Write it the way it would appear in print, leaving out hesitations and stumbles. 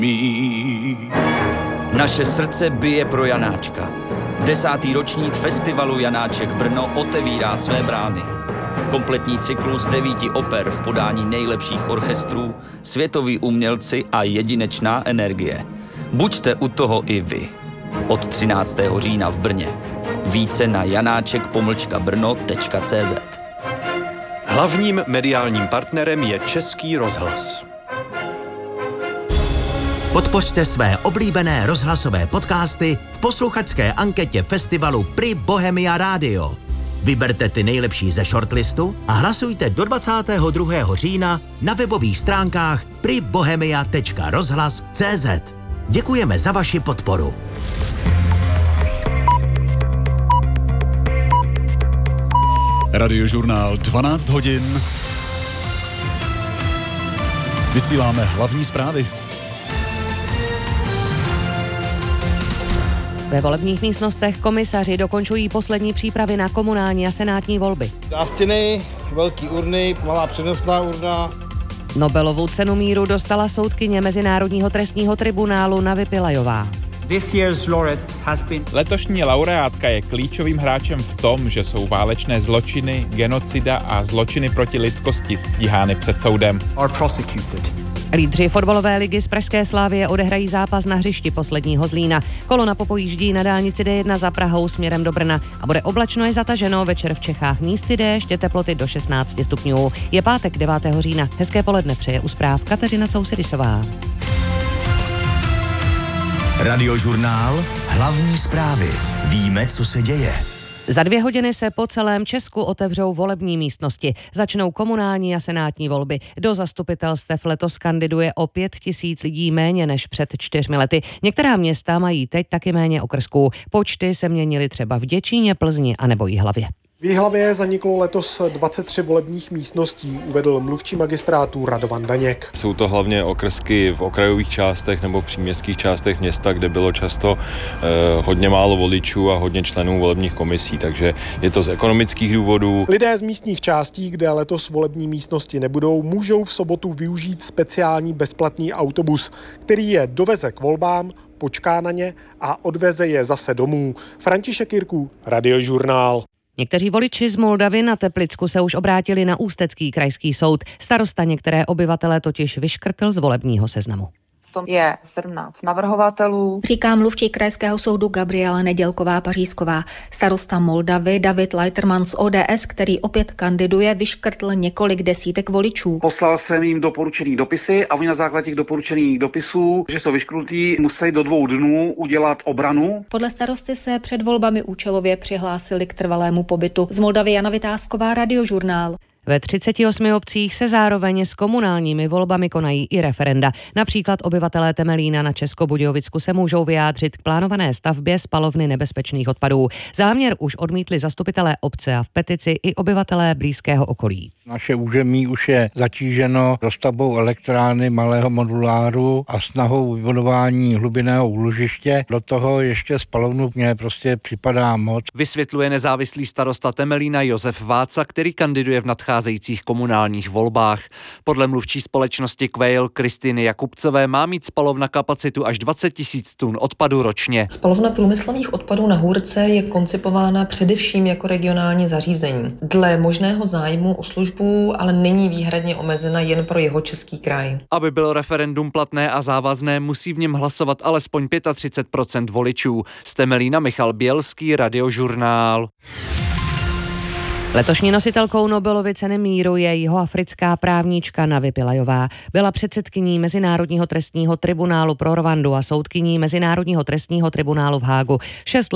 Naše srdce bije pro Janáčka. 10. ročník festivalu Janáček Brno otevírá své brány. Kompletní cyklus 9 oper v podání nejlepších orchestrů, světoví umělci a jedinečná energie. Buďte u toho i vy. Od 13. října v Brně. Více na janáček-brno.cz. Hlavním mediálním partnerem je Český rozhlas. Podpořte své oblíbené rozhlasové podcasty v posluchačské anketě festivalu Pri Bohemia Radio. Vyberte ty nejlepší ze shortlistu a hlasujte do 22. října na webových stránkách pribohemia.rozhlas.cz. Děkujeme za vaši podporu. Radiožurnál 12 hodin. Vysíláme hlavní zprávy. Ve volebních místnostech komisaři dokončují poslední přípravy na komunální a senátní volby. Zástěny, velký urny, malá přenosná urna. Nobelovu cenu míru dostala soudkyně Mezinárodního trestního tribunálu Navi Pillajová. Letošní laureátka je klíčovým hráčem v tom, že jsou válečné zločiny, genocida a zločiny proti lidskosti stíhány před soudem. Lídři fotbalové ligy z pražské Slavie odehrají zápas na hřišti posledního Zlína. Kolona popojíždí na dálnici D1 za Prahou směrem do Brna a bude oblačno i zataženo, večer v Čechách místy déšť, teploty do 16 stupňů. Je pátek 9. října. Hezké poledne přeje u zpráv Kateřina Cousedisová. Radiožurnál Hlavní zprávy. Víme, co se děje. Za 2 hodiny se po celém Česku otevřou volební místnosti. Začnou komunální a senátní volby. Do zastupitelstev letos kandiduje o 5 000 lidí méně než před 4 lety. Některá města mají teď taky méně okrsků. Počty se měnily třeba v Děčíně, Plzni a nebo Jihlavě. V Jihlavě zaniklo letos 23 volebních místností, uvedl mluvčí magistrátu Radovan Daněk. Jsou to hlavně okrsky v okrajových částech nebo v příměstských částech města, kde bylo často hodně málo voličů a hodně členů volebních komisí, takže je to z ekonomických důvodů. Lidé z místních částí, kde letos volební místnosti nebudou, můžou v sobotu využít speciální bezplatný autobus, který je doveze k volbám, počká na ně a odveze je zase domů. František Jirků, Radiožurnál. Někteří voliči z Moldavy na Teplicku se už obrátili na Ústecký krajský soud. Starosta některé obyvatele totiž vyškrtl z volebního seznamu. tom je 17 navrhovatelů. Říká mluvčí krajského soudu Gabriela Nedělková-Pařízková. Starosta Moldavy David Leiterman z ODS, který opět kandiduje, vyškrtl několik desítek voličů. Poslal jsem jim doporučený dopisy a oni na základě těch doporučených dopisů, že jsou vyškrtnutí, musí do 2 dnů udělat obranu. Podle starosty se před volbami účelově přihlásili k trvalému pobytu. Z Moldavy Jana Vytázková, Radiožurnál. Ve 38 obcích se zároveň s komunálními volbami konají i referenda. Například obyvatelé Temelína na Českobudějovicku se můžou vyjádřit k plánované stavbě spalovny nebezpečných odpadů. Záměr už odmítli zastupitelé obce a v petici i obyvatelé blízkého okolí. Naše území už je zatíženo dostavbou elektrárny malého moduláru a snahou vyvodování hlubinného úložiště. Do toho ještě spalovnu mně prostě připadá moc. Vysvětluje nezávislý starosta Temelína Josef Váca, který kandiduje v nadcházejících komunálních volbách. Podle mluvčí společnosti Quail Kristiny Jakubcové má mít spalovna kapacitu až 20 000 tun odpadu ročně. Spalovna průmyslových odpadů na Hůrce je koncipována především jako regionální zařízení. Dle možného zájmu o službu ale není výhradně omezena jen pro Jihočeský kraj. Aby bylo referendum platné a závazné, musí v něm hlasovat alespoň 35% voličů. Z Temelína Michal Bělský, Radiožurnál. Letošní nositelkou Nobelovy ceny míru je jihoafrická právníčka Navi Pillajová. Byla předsedkyní Mezinárodního trestního tribunálu pro Rwandu a soudkyní Mezinárodního trestního tribunálu v Hágu. 6 let